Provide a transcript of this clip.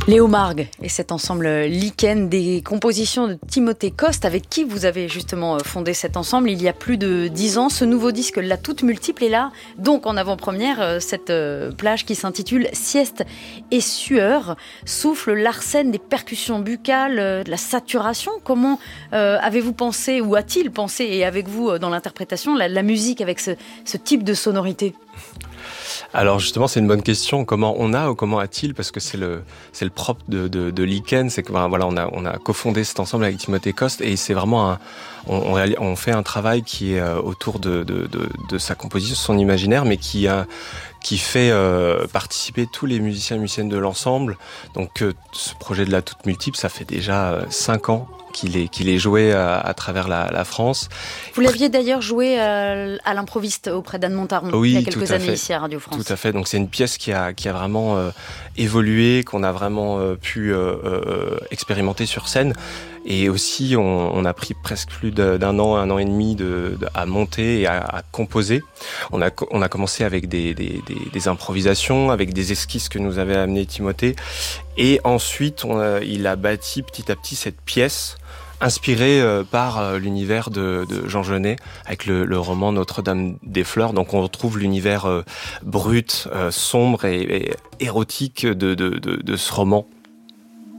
Léo Margues et cet ensemble Lichen, des compositions de Timothée Coste, avec qui vous avez justement fondé cet ensemble il y a plus de 10 ans. Ce nouveau disque, La Toute Multiple, est là, donc en avant-première, cette plage qui s'intitule Sieste et sueur, souffle, l'arsène des percussions buccales, de la saturation. Comment avez-vous pensé, ou a-t-il pensé, et avec vous dans l'interprétation, la musique avec ce type de sonorité ? Alors justement, c'est une bonne question. Comment a-t-il, parce que c'est le propre de Lichen, c'est que voilà, on a cofondé cet ensemble avec Timothée Coste, et c'est vraiment on fait un travail qui est autour de sa composition, son imaginaire, mais qui fait participer tous les musiciens et musiciennes de l'ensemble. Donc ce projet de La Toute Multiple, ça fait déjà 5 ans qu'il est joué à travers la France. Vous l'aviez d'ailleurs joué à l'improviste auprès d'Anne Montaron, oui, il y a quelques années ici à Radio France. Tout à fait, donc c'est une pièce qui a vraiment évolué, qu'on a vraiment pu expérimenter sur scène. Et aussi, on a pris presque plus d'un an, 1 an et demi à monter et à composer. On a commencé avec des improvisations, avec des esquisses que nous avait amené Timothée. Et ensuite, il a bâti petit à petit cette pièce inspiré par l'univers de Jean Genet, avec le roman Notre-Dame des Fleurs. Donc on retrouve l'univers brut, sombre et érotique de ce roman.